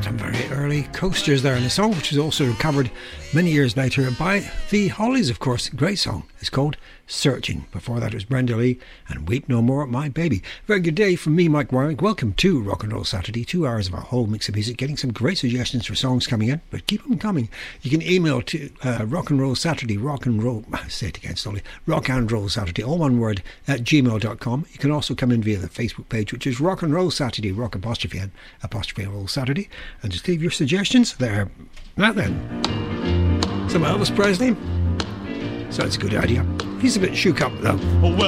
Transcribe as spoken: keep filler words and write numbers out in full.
Some very early coasters there in a song which was also recovered many years later by the Hollies, of course. Great song. It's called Searching. Before that it was Brenda Lee and Weep No More, My Baby. Very good day from me, Mike Warwick. Welcome to Rock and Roll Saturday. Two hours of a whole mix of music. Getting some great suggestions for songs coming in, but keep them coming. You can email to uh, Rock and Roll Saturday, Rock and Roll, say it again slowly, Rock and Roll Saturday, all one word, at gmail dot com. You can also come in via the Facebook page, which is Rock and Roll Saturday, Rock apostrophe and apostrophe Roll Saturday, and just leave your suggestions there. Now then, some Elvis Presley. Sounds a good idea. He's a bit shook up though.